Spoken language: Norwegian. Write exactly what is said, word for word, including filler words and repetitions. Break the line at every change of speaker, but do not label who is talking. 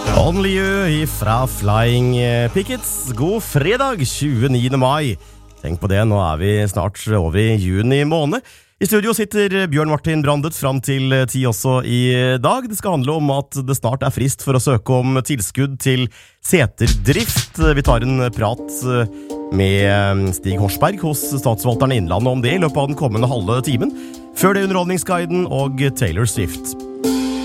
Only You fra Flying Pickets. God fredag, tjueniende mai. Tenk på det, nå er vi snart over i juni måned. I studio sitter Bjørn Martin Brandet fram til ti også i dag. Det skal handle om at det snart er frist for å søke om tilskudd til seterdrift. Vi tar en prat med Stig Horsberg hos Statsforvalteren Innlandet om det i løpet av den kommende halve timen. Før det Underholdningsguiden og Taylor Swift.